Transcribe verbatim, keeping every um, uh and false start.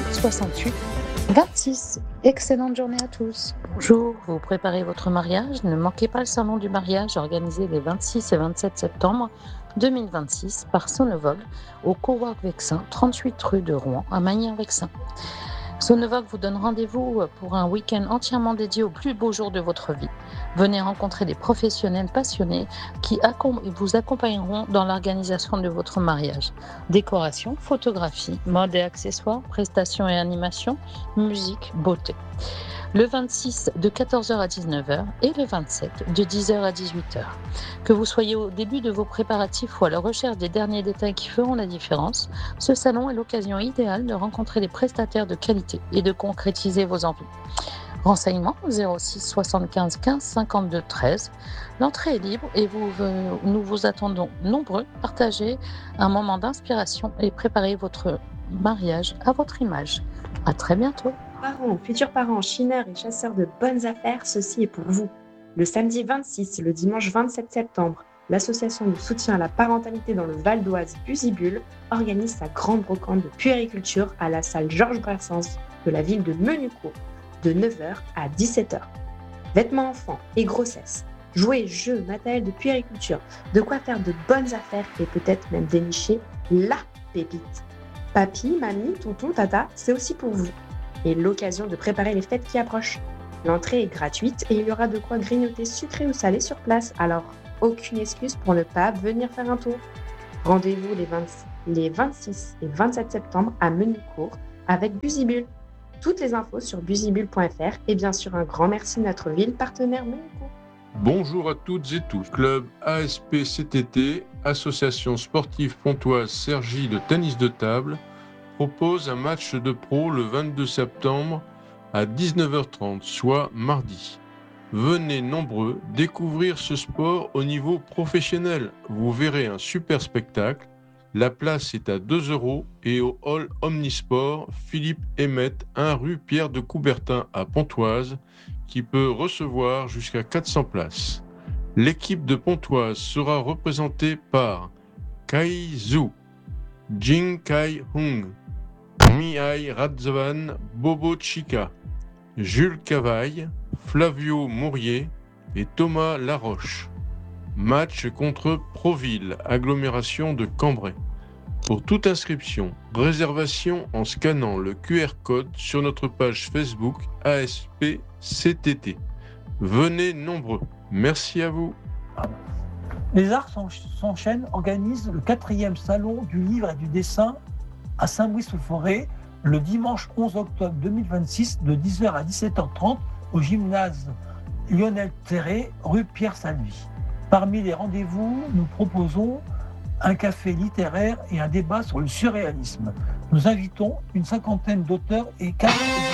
soixante-huit vingt-six. Excellente journée à tous. Bonjour, vous préparez votre mariage? Ne manquez pas le salon du mariage organisé les vingt-six et vingt-sept septembre deux mille vingt-six par Sonnevogue au Cowork Vexin, trente-huit rue de Rouen à Magny-en-Vexin. Sonnevogue vous donne rendez-vous pour un week-end entièrement dédié aux plus beaux jours de votre vie. Venez rencontrer des professionnels passionnés qui accom- vous accompagneront dans l'organisation de votre mariage. Décoration, photographie, mode et accessoires, prestations et animations, musique, beauté. Le vingt-six de quatorze heures à dix-neuf heures et le vingt-sept de dix heures à dix-huit heures. Que vous soyez au début de vos préparatifs ou à la recherche des derniers détails qui feront la différence, ce salon est l'occasion idéale de rencontrer des prestataires de qualité et de concrétiser vos envies. Renseignements zéro six soixante-quinze quinze cinquante-deux treize. L'entrée est libre et vous, euh, nous vous attendons nombreux. Partagez un moment d'inspiration et préparez votre mariage à votre image. À très bientôt. Parents, futurs parents, chineurs et chasseurs de bonnes affaires, ceci est pour vous. Le samedi vingt-six et le dimanche vingt-sept septembre, l'association de soutien à la parentalité dans le Val d'Oise Busibule organise sa grande brocante de puériculture à la salle Georges Brassens de la ville de Menucourt, de neuf heures à dix-sept heures. Vêtements enfants et grossesse, jouets, jeux, matériel de puériculture, de quoi faire de bonnes affaires et peut-être même dénicher la pépite. Papy, mamie, tonton, tata, c'est aussi pour vous. Et l'occasion de préparer les fêtes qui approchent. L'entrée est gratuite et il y aura de quoi grignoter sucré ou salé sur place, alors aucune excuse pour ne pas venir faire un tour. Rendez-vous les, vingt, les vingt-six et vingt-sept septembre à Menucourt avec Busibule. Toutes les infos sur busibule point f r et bien sûr un grand merci à notre ville partenaire Menucourt. Bonjour à toutes et tous. Club A S P C T T, Association sportive pontoise Cergy de tennis de table, propose un match de pro le vingt-deux septembre à dix-neuf heures trente, soit mardi. Venez nombreux découvrir ce sport au niveau professionnel. Vous verrez un super spectacle. La place est à deux euros et au hall Omnisport Philippe Emmett, un rue Pierre de Coubertin à Pontoise, qui peut recevoir jusqu'à quatre cents places. L'équipe de Pontoise sera représentée par Kai Zhu, Jing Kai Hung, Mihai Radzovan, Bobo Chica, Jules Cavaille, Flavio Mourier et Thomas Laroche. Match contre Proville, agglomération de Cambrai. Pour toute inscription, réservation en scannant le Q R code sur notre page Facebook A S P C T T. Venez nombreux. Merci à vous. Les Arts s'enchaînent organise le quatrième salon du livre et du dessin à Saint-Brice-sous-Forêt le dimanche onze octobre deux mille vingt-six de dix heures à dix-sept heures trente au gymnase Lionel Terré, rue Pierre-Salvi. Parmi les rendez-vous, nous proposons un café littéraire et un débat sur le surréalisme. Nous invitons une cinquantaine d'auteurs et quatre